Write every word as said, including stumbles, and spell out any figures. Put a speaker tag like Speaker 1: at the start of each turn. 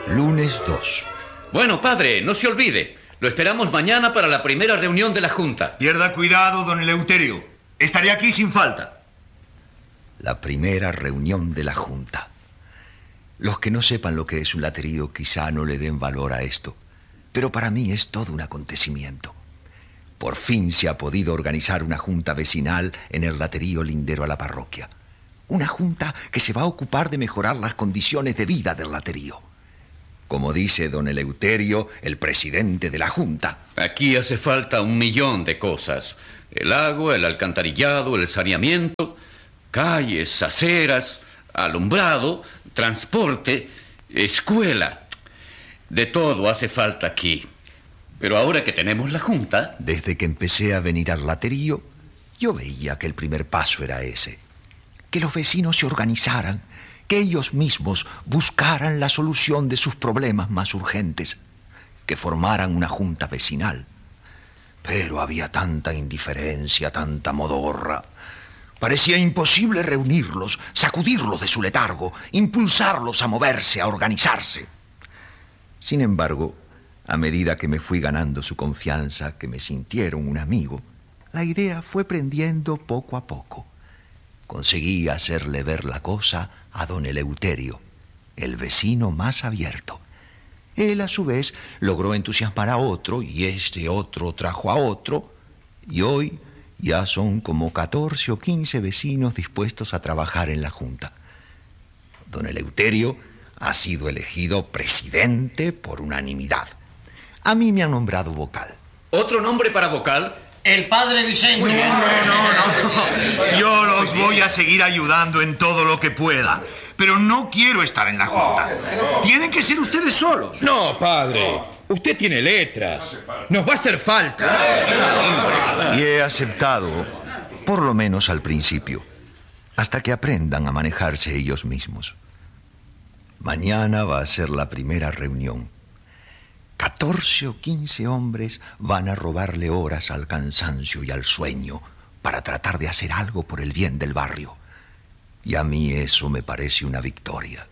Speaker 1: Lunes dos.
Speaker 2: Bueno, padre, no se olvide. Lo esperamos mañana para la primera reunión de la Junta.
Speaker 3: Pierda cuidado, don Eleuterio. Estaré aquí sin falta.
Speaker 1: La primera reunión de la Junta. Los que no sepan lo que es un laterío quizá no le den valor a esto, pero para mí es todo un acontecimiento. Por fin se ha podido organizar una junta vecinal en el laterío lindero a la parroquia. Una junta que se va a ocupar de mejorar las condiciones de vida del laterío. Como dice don Eleuterio, el presidente de la junta.
Speaker 2: Aquí hace falta un millón de cosas. El agua, el alcantarillado, el saneamiento, calles, aceras, alumbrado, transporte, escuela. De todo hace falta aquí. Pero ahora que tenemos la junta...
Speaker 1: Desde que empecé a venir al laterío, yo veía que el primer paso era ese. Que los vecinos se organizaran, que ellos mismos buscaran la solución de sus problemas más urgentes, que formaran una junta vecinal. Pero había tanta indiferencia, tanta modorra. Parecía imposible reunirlos, sacudirlos de su letargo, impulsarlos a moverse, a organizarse. Sin embargo, a medida que me fui ganando su confianza, que me sintieron un amigo, la idea fue prendiendo poco a poco. Conseguí hacerle ver la cosa a don Eleuterio, el vecino más abierto. Él, a su vez, logró entusiasmar a otro, y este otro trajo a otro, y hoy ya son como catorce o quince vecinos dispuestos a trabajar en la junta. Don Eleuterio ha sido elegido presidente por unanimidad. A mí me han nombrado vocal.
Speaker 2: ¿Otro nombre para vocal?
Speaker 4: El padre Vicente.
Speaker 3: No, no, no. Yo los voy a seguir ayudando en todo lo que pueda. Pero no quiero estar en la junta. Tienen que ser ustedes solos.
Speaker 5: No, padre. Usted tiene letras. Nos va a hacer falta.
Speaker 1: Y he aceptado, por lo menos al principio, hasta que aprendan a manejarse ellos mismos. Mañana va a ser la primera reunión. Catorce o quince hombres van a robarle horas al cansancio y al sueño para tratar de hacer algo por el bien del barrio. Y a mí eso me parece una victoria.